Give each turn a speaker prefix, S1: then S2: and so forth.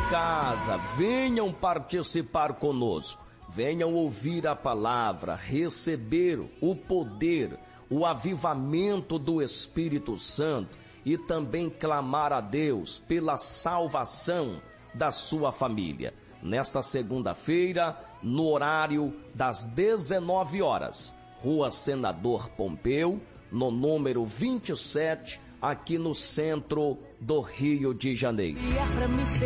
S1: casa, venham participar conosco, venham ouvir a palavra, receber o poder, o avivamento do Espírito Santo e também clamar a Deus pela salvação da sua família. Nesta segunda-feira, no horário das 19 horas, Rua Senador Pompeu, no número 27, aqui no centro do Rio de Janeiro.